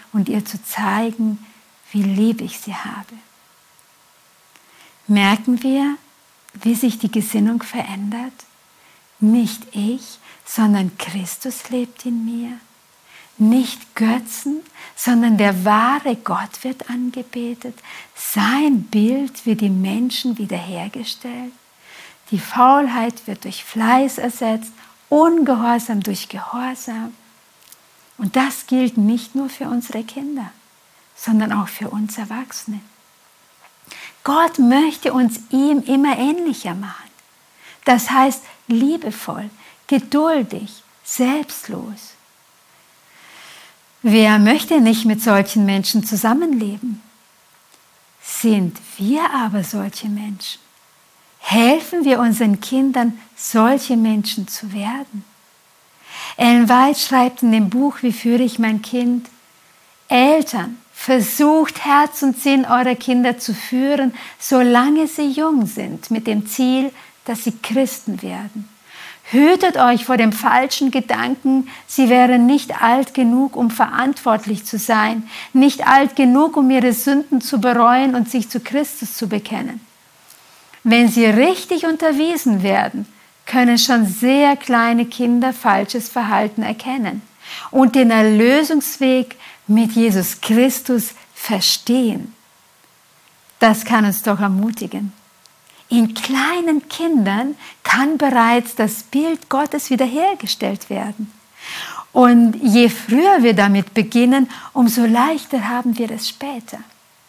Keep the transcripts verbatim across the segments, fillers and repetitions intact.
und ihr zu zeigen, wie lieb ich sie habe. Merken wir, wie sich die Gesinnung verändert? Nicht ich, sondern Christus lebt in mir. Nicht Götzen, sondern der wahre Gott wird angebetet. Sein Bild wird die Menschen wiederhergestellt. Die Faulheit wird durch Fleiß ersetzt, Ungehorsam durch Gehorsam. Und das gilt nicht nur für unsere Kinder, sondern auch für uns Erwachsene. Gott möchte uns ihm immer ähnlicher machen. Das heißt liebevoll, geduldig, selbstlos. Wer möchte nicht mit solchen Menschen zusammenleben? Sind wir aber solche Menschen? Helfen wir unseren Kindern, solche Menschen zu werden? Ellen White schreibt in dem Buch Wie führe ich mein Kind? Eltern, versucht Herz und Sinn eurer Kinder zu führen, solange sie jung sind, mit dem Ziel, dass sie Christen werden. Hütet euch vor dem falschen Gedanken, sie wären nicht alt genug, um verantwortlich zu sein, nicht alt genug, um ihre Sünden zu bereuen und sich zu Christus zu bekennen. Wenn sie richtig unterwiesen werden, können schon sehr kleine Kinder falsches Verhalten erkennen und den Erlösungsweg mit Jesus Christus verstehen. Das kann uns doch ermutigen. In kleinen Kindern kann bereits das Bild Gottes wiederhergestellt werden. Und je früher wir damit beginnen, umso leichter haben wir es später.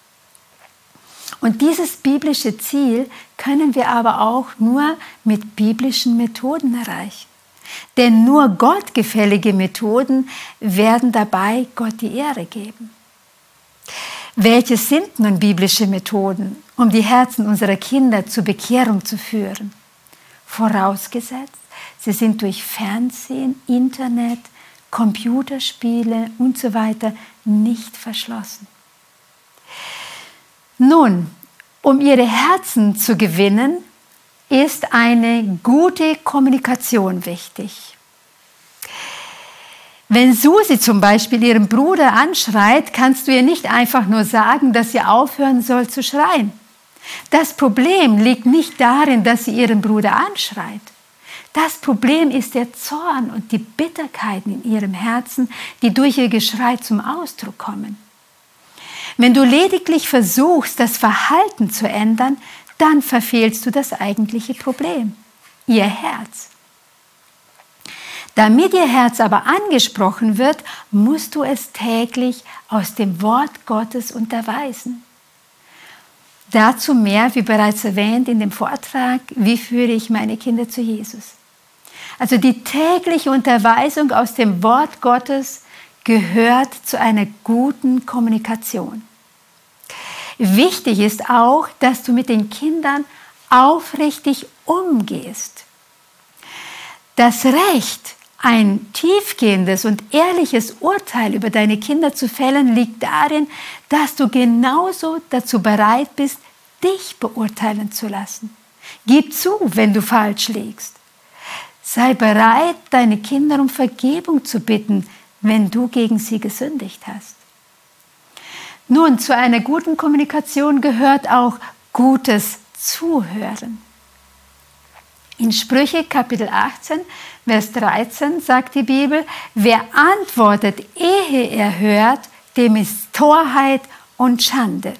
Und dieses biblische Ziel können wir aber auch nur mit biblischen Methoden erreichen. Denn nur gottgefällige Methoden werden dabei Gott die Ehre geben. Welche sind nun biblische Methoden, um die Herzen unserer Kinder zur Bekehrung zu führen? Vorausgesetzt, sie sind durch Fernsehen, Internet, Computerspiele und so weiter nicht verschlossen. Nun, um ihre Herzen zu gewinnen, ist eine gute Kommunikation wichtig. Wenn Susi zum Beispiel ihren Bruder anschreit, kannst du ihr nicht einfach nur sagen, dass sie aufhören soll zu schreien. Das Problem liegt nicht darin, dass sie ihren Bruder anschreit. Das Problem ist der Zorn und die Bitterkeiten in ihrem Herzen, die durch ihr Geschrei zum Ausdruck kommen. Wenn du lediglich versuchst, das Verhalten zu ändern, dann verfehlst du das eigentliche Problem, ihr Herz. Damit ihr Herz aber angesprochen wird, musst du es täglich aus dem Wort Gottes unterweisen. Dazu mehr, wie bereits erwähnt in dem Vortrag, wie führe ich meine Kinder zu Jesus. Also die tägliche Unterweisung aus dem Wort Gottes gehört zu einer guten Kommunikation. Wichtig ist auch, dass du mit den Kindern aufrichtig umgehst. Das Recht, ein tiefgehendes und ehrliches Urteil über deine Kinder zu fällen, liegt darin, dass du genauso dazu bereit bist, dich beurteilen zu lassen. Gib zu, wenn du falsch liegst. Sei bereit, deine Kinder um Vergebung zu bitten, wenn du gegen sie gesündigt hast. Nun, zu einer guten Kommunikation gehört auch gutes Zuhören. In Sprüche Kapitel achtzehn, Vers dreizehn sagt die Bibel, wer antwortet, ehe er hört, dem ist Torheit und Schande.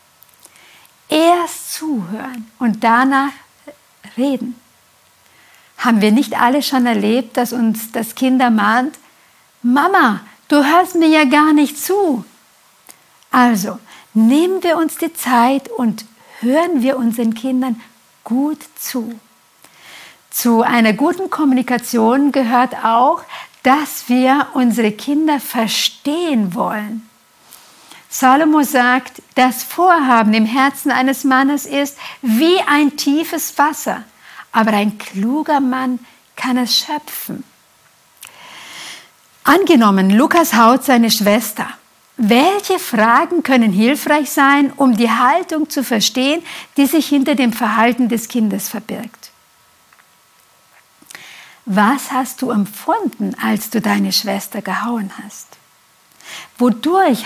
Erst zuhören und danach reden. Haben wir nicht alle schon erlebt, dass uns das Kinder mahnt, Mama, du hörst mir ja gar nicht zu. Also, nehmen wir uns die Zeit und hören wir unseren Kindern gut zu. Zu einer guten Kommunikation gehört auch, dass wir unsere Kinder verstehen wollen. Salomo sagt, das Vorhaben im Herzen eines Mannes ist wie ein tiefes Wasser, aber ein kluger Mann kann es schöpfen. Angenommen, Lukas haut seine Schwester. Welche Fragen können hilfreich sein, um die Haltung zu verstehen, die sich hinter dem Verhalten des Kindes verbirgt? Was hast du empfunden, als du deine Schwester gehauen hast? Wodurch